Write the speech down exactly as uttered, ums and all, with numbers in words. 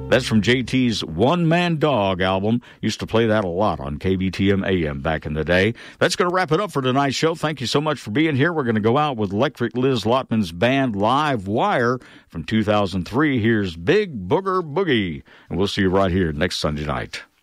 That's from J T's One Man Dog album. Used to play that a lot on K B T M A M back in the day. That's going to wrap it up for tonight's show. Thank you so much for being here. We're going to go out with Electric Liz Lotman's band Live Wire from two thousand three. Here's Big Booger Boogie. And we'll see you right here next Sunday night.